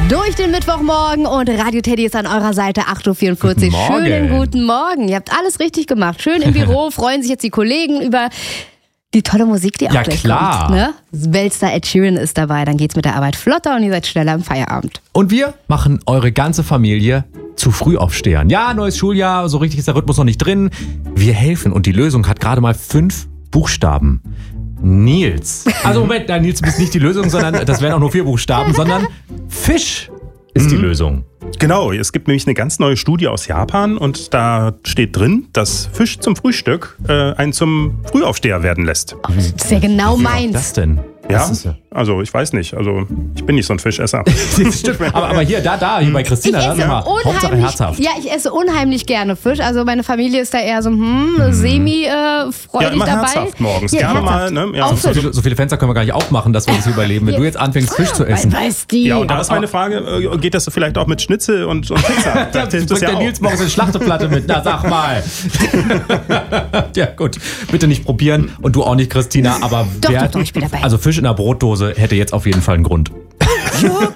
Durch den Mittwochmorgen und Radio Teddy ist an eurer Seite, 8.44 Uhr. Schönen guten Morgen. Ihr habt alles richtig gemacht. Schön im Büro, freuen sich jetzt die Kollegen über die tolle Musik, die auch gleich kommt. Ne? Weltstar Ed Sheeran ist dabei, dann geht's mit der Arbeit flotter und ihr seid schneller im Feierabend. Und wir machen eure ganze Familie zu Frühaufstehern. Ja, neues Schuljahr, so richtig ist der Rhythmus noch nicht drin. Wir helfen und die Lösung hat gerade mal 5 Buchstaben. Nils. Also Moment, nein, Nils, du bist nicht die Lösung, sondern das wären auch nur 4 Buchstaben, sondern Fisch ist die Lösung. Genau, es gibt nämlich eine ganz neue Studie aus Japan und da steht drin, dass Fisch zum Frühstück einen zum Frühaufsteher werden lässt. Oh, das ist ja genau meins. Was ist das denn? Ja, also ich weiß nicht, also ich bin nicht so ein Fischesser. Stimmt, aber hier bei Christina, ich esse Hauptsache herzhaft. Ja, ich esse unheimlich gerne Fisch, also meine Familie ist da eher so semi-freudig immer dabei. Herzhaft morgens, ja, gerne herzhaft. mal. Ne? Ja. So viele Fenster können wir gar nicht aufmachen, dass wir das überleben, wenn du jetzt anfängst, Fisch zu essen. Weißt die. Ja, und da ist meine Frage, geht das vielleicht auch mit Schnitzel und Pizza? Da hilft das ja der Nils morgens eine Schlachteplatte mit, na sag mal. Ja gut, bitte nicht probieren und du auch nicht, Christina, aber Doch, ich bin dabei. also Fisch in der Brotdose hätte jetzt auf jeden Fall einen Grund. Wirklich?